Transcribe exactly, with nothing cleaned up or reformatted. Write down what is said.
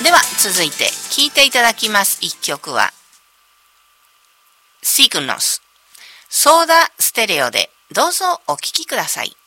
では続いて聴いていただきます一曲はシグノスソーダステレオでどうぞお聴きください。